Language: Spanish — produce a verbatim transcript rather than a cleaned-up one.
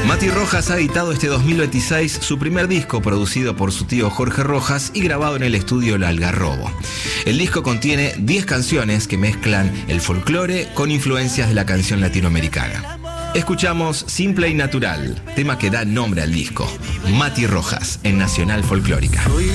Mati Rojas ha editado este dos mil veintiséis su primer disco producido por su tío Jorge Rojas y grabado en el estudio El Algarrobo. El disco contiene diez canciones que mezclan el folclore con influencias de la canción latinoamericana. Escuchamos Simple y Natural, tema que da nombre al disco. Mati Rojas en Nacional Folclórica.